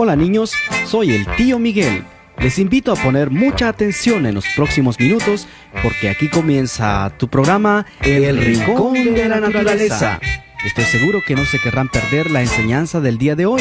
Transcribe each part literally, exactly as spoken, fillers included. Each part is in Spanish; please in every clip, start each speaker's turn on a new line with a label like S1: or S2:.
S1: Hola niños, soy el tío Miguel. Les invito a poner mucha atención en los próximos minutos porque aquí comienza tu programa El, el Rincón de, de la Naturaleza. Estoy seguro que no se querrán perder la enseñanza del día de hoy.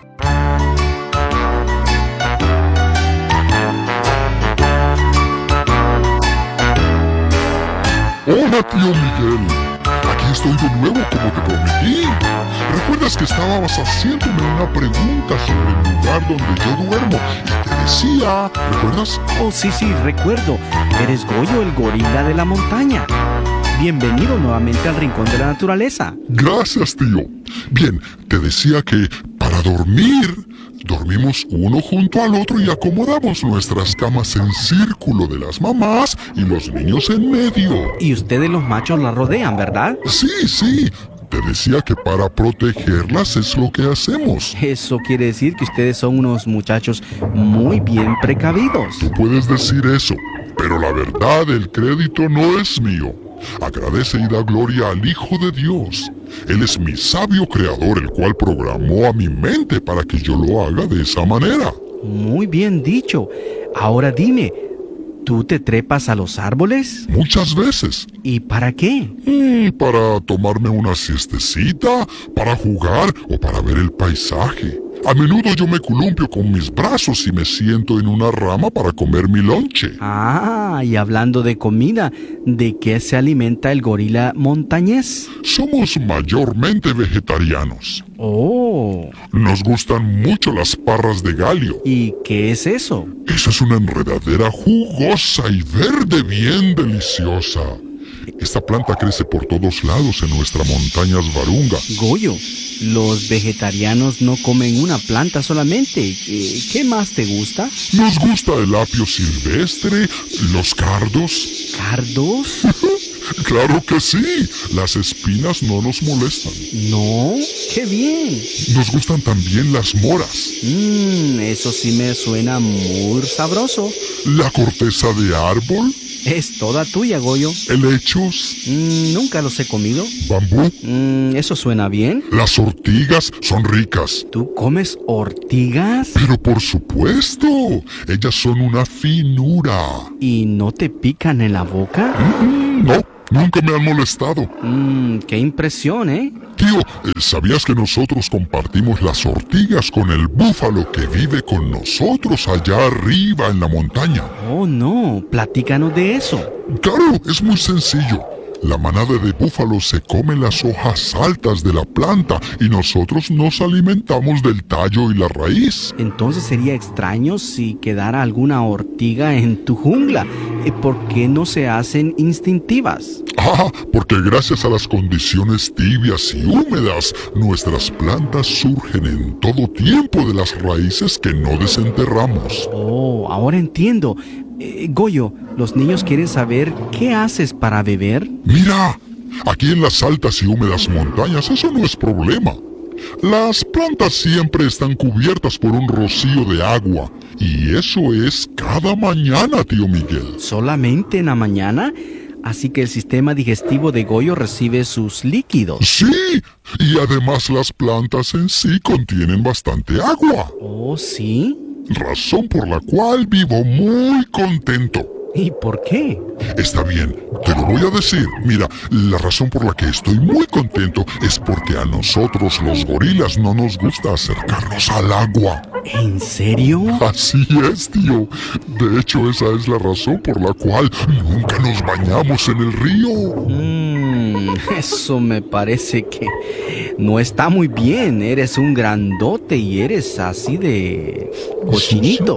S2: Hola, tío Miguel. Aquí estoy de nuevo como te prometí. ¿Recuerdas que estabas haciéndome una pregunta sobre el lugar donde yo duermo? Y te decía, ¿recuerdas?
S1: Oh, sí, sí, recuerdo. Eres Goyo, el gorila de la montaña. Bienvenido nuevamente al Rincón de la Naturaleza.
S2: Gracias, tío. Bien, te decía que para dormir, dormimos uno junto al otro y acomodamos nuestras camas en círculo de las mamás y los niños en medio.
S1: Y ustedes los machos la rodean, ¿verdad?
S2: Sí, sí. Te decía que para protegerlas es lo que hacemos.
S1: Eso quiere decir que ustedes son unos muchachos muy bien precavidos.
S2: Tú puedes decir eso, pero la verdad, el crédito no es mío. Agradece y da gloria al Hijo de Dios. Él es mi sabio creador, el cual programó a mi mente para que yo lo haga de esa manera.
S1: Muy bien dicho. Ahora dime, ¿tú te trepas a los árboles?
S2: Muchas veces.
S1: ¿Y para qué?
S2: Mm, para tomarme una siestecita, para jugar o para ver el paisaje. A menudo yo me columpio con mis brazos y me siento en una rama para comer mi lonche.
S1: Ah, y hablando de comida, ¿de qué se alimenta el gorila montañés?
S2: Somos mayormente vegetarianos.
S1: Oh.
S2: Nos gustan mucho las parras de galio.
S1: ¿Y qué es eso?
S2: Esa es una enredadera jugosa y verde bien deliciosa. Esta planta crece por todos lados en nuestras montañas Varunga.
S1: Goyo, los vegetarianos no comen una planta solamente. ¿Qué más te gusta?
S2: Nos gusta el apio silvestre, los cardos.
S1: ¿Cardos?
S2: ¡Claro que sí! Las espinas no nos molestan.
S1: No, ¡qué bien!
S2: Nos gustan también las moras.
S1: Mmm, eso sí me suena muy sabroso.
S2: La corteza de árbol.
S1: Es toda tuya, Goyo.
S2: Helechos.
S1: Mm, nunca los he comido.
S2: Bambú.
S1: Mm, eso suena bien.
S2: Las ortigas son ricas.
S1: ¿Tú comes ortigas?
S2: Pero por supuesto, ellas son una finura.
S1: ¿Y no te pican en la boca?
S2: Mm, no, nunca me han molestado.
S1: Mmm, qué impresión, ¿eh?
S2: Tío, ¿sabías que nosotros compartimos las ortigas con el búfalo que vive con nosotros allá arriba en la montaña?
S1: Oh, no, platícanos de eso.
S2: Claro, es muy sencillo. La manada de búfalos se come las hojas altas de la planta y nosotros nos alimentamos del tallo y la raíz.
S1: Entonces sería extraño si quedara alguna ortiga en tu jungla. ¿Por qué no se hacen instintivas?
S2: Ah, porque gracias a las condiciones tibias y húmedas, nuestras plantas surgen en todo tiempo de las raíces que no desenterramos.
S1: Oh, ahora entiendo. Eh, Goyo, los niños quieren saber qué haces para beber.
S2: Mira, aquí en las altas y húmedas montañas eso no es problema. Las plantas siempre están cubiertas por un rocío de agua. Y eso es cada mañana, tío Miguel.
S1: ¿Solamente en la mañana? Así que el sistema digestivo de Goyo recibe sus líquidos.
S2: Sí, y además las plantas en sí contienen bastante agua.
S1: ¿Oh, sí?
S2: Razón por la cual vivo muy contento.
S1: ¿Y por qué?
S2: Está bien, te lo voy a decir. Mira, la razón por la que estoy muy contento es porque a nosotros los gorilas no nos gusta acercarnos al agua.
S1: ¿En serio?
S2: Así es, tío. De hecho, esa es la razón por la cual nunca nos bañamos en el río.
S1: Mmm, eso me parece que no está muy bien. Eres un grandote y eres así de cochinito.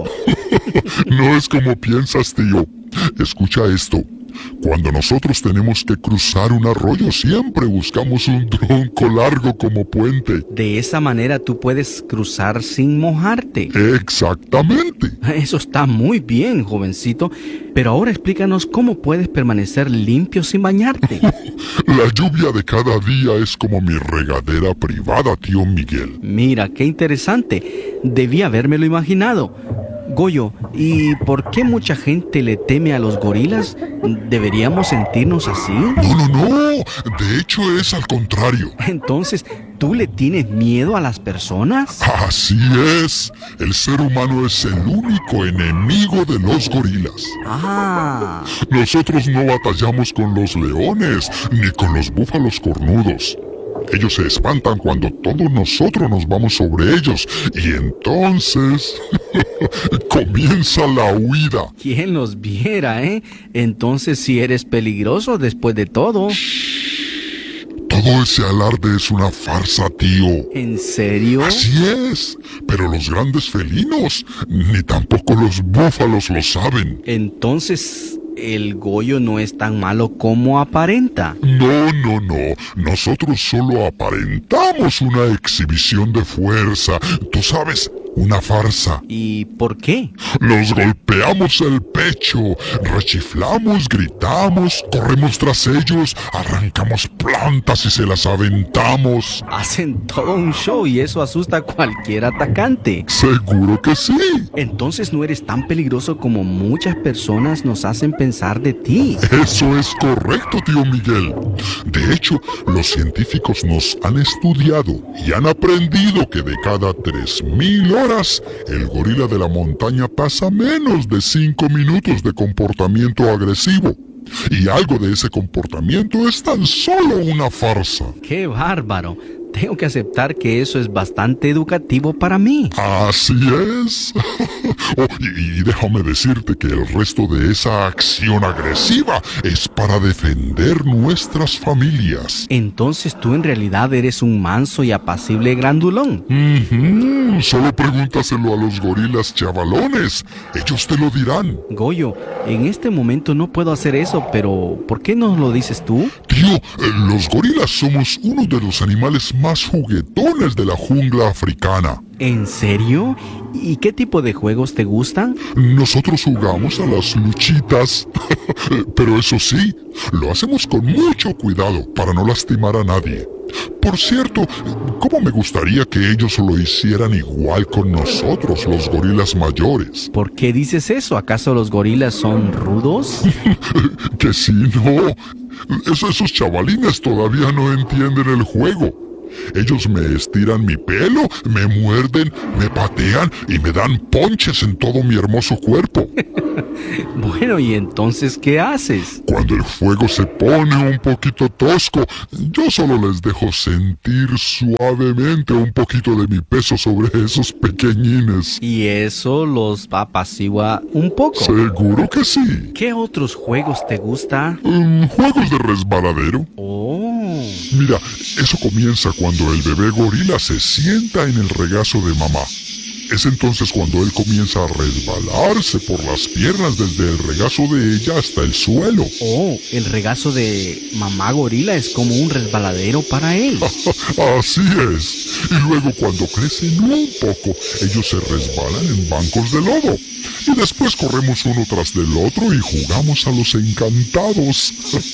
S2: No es como piensas, tío. Escucha esto. Cuando nosotros tenemos que cruzar un arroyo, siempre buscamos un tronco largo como puente.
S1: De esa manera tú puedes cruzar sin mojarte.
S2: Exactamente.
S1: Eso está muy bien, jovencito. Pero ahora explícanos cómo puedes permanecer limpio sin bañarte.
S2: La lluvia de cada día es como mi regadera privada, tío Miguel.
S1: Mira, qué interesante. Debí habérmelo imaginado. Goyo, ¿y por qué mucha gente le teme a los gorilas? ¿Deberíamos sentirnos así?
S2: No, no, no. De hecho es al contrario.
S1: Entonces, ¿tú le tienes miedo a las personas?
S2: Así es. El ser humano es el único enemigo de los gorilas.
S1: Ah.
S2: Nosotros no batallamos con los leones ni con los búfalos cornudos. Ellos se espantan cuando todos nosotros nos vamos sobre ellos y entonces comienza la huida.
S1: ¿Quién los viera, eh? Entonces sí eres peligroso después de todo.
S2: Todo ese alarde es una farsa, tío.
S1: ¿En serio?
S2: Así es, pero los grandes felinos, ni tampoco los búfalos lo saben.
S1: Entonces, ¿el Goyo no es tan malo como aparenta?
S2: No, no, no. Nosotros solo aparentamos una exhibición de fuerza. Tú sabes, una farsa.
S1: ¿Y por qué?
S2: Nos golpeamos el pecho, rechiflamos, gritamos, corremos tras ellos, arrancamos plantas y se las aventamos.
S1: Hacen todo un show y eso asusta a cualquier atacante.
S2: Seguro que sí.
S1: Entonces no eres tan peligroso como muchas personas nos hacen pensar de ti.
S2: Eso es correcto, tío Miguel. De hecho, los científicos nos han estudiado y han aprendido que de cada tres mil horas el gorila de la montaña pasa menos de cinco minutos de comportamiento agresivo. Y algo de ese comportamiento es tan solo una farsa.
S1: ¡Qué bárbaro! Tengo que aceptar que eso es bastante educativo para mí.
S2: Así es. Oh, y, y déjame decirte que el resto de esa acción agresiva es para defender nuestras familias.
S1: Entonces tú en realidad eres un manso y apacible grandulón.
S2: Uh-huh. Solo pregúntaselo a los gorilas chavalones. Ellos te lo dirán.
S1: Goyo, en este momento no puedo hacer eso, pero ¿por qué no lo dices tú?
S2: Tío, los gorilas somos uno de los animales más juguetones de la jungla africana.
S1: ¿En serio? ¿Y qué tipo de juegos te gustan?
S2: Nosotros jugamos a las luchitas, pero eso sí, lo hacemos con mucho cuidado para no lastimar a nadie. Por cierto, ¿cómo me gustaría que ellos lo hicieran igual con nosotros, los gorilas mayores?
S1: ¿Por qué dices eso? ¿Acaso los gorilas son rudos?
S2: Que sí, no. Es- esos chavalines todavía no entienden el juego. Ellos me estiran mi pelo, me muerden, me patean y me dan ponches en todo mi hermoso cuerpo.
S1: Bueno, ¿y entonces qué haces?
S2: Cuando el fuego se pone un poquito tosco, yo solo les dejo sentir suavemente un poquito de mi peso sobre esos pequeñines.
S1: ¿Y eso los apacigua un poco?
S2: Seguro que sí.
S1: ¿Qué otros juegos te gusta?
S2: Mm, juegos de resbaladero.
S1: Oh.
S2: Mira, eso comienza cuando el bebé gorila se sienta en el regazo de mamá. Es entonces cuando él comienza a resbalarse por las piernas desde el regazo de ella hasta el suelo.
S1: Oh, el regazo de mamá gorila es como un resbaladero para él.
S2: Así es. Y luego cuando crecen un poco, ellos se resbalan en bancos de lodo. Y después corremos uno tras del otro y jugamos a los encantados.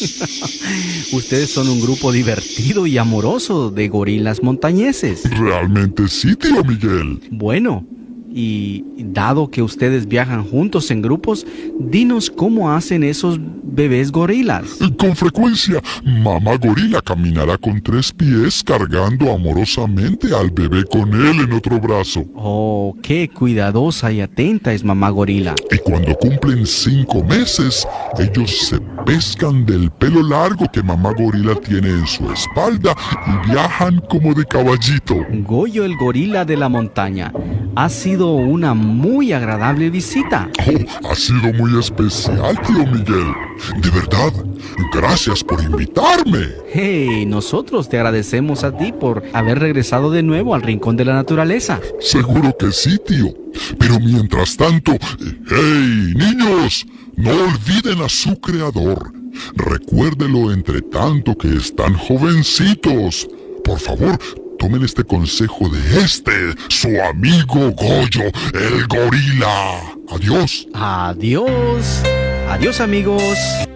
S1: Ustedes son un grupo divertido y amoroso de gorilas montañeses.
S2: Realmente sí, tío Miguel.
S1: Bueno, y dado que ustedes viajan juntos en grupos, dinos cómo hacen esos bebés gorilas.
S2: Con frecuencia, mamá gorila caminará con tres pies cargando amorosamente al bebé con él en otro brazo.
S1: Oh, qué cuidadosa y atenta es mamá gorila.
S2: Y cuando cumplen cinco meses, ellos se pescan del pelo largo que mamá gorila tiene en su espalda y viajan como de caballito.
S1: Goyo el gorila de la montaña, ha sido una muy agradable visita.
S2: Oh, ha sido muy especial, tío Miguel. De verdad, gracias por invitarme.
S1: Hey, nosotros te agradecemos a ti por haber regresado de nuevo al Rincón de la Naturaleza.
S2: Seguro que sí, tío. Pero mientras tanto, ¡hey, niños! No olviden a su creador. Recuérdelo entre tanto que están jovencitos. Por favor, tomen este consejo de este, su amigo Goyo, el gorila. Adiós.
S1: Adiós. Adiós, amigos.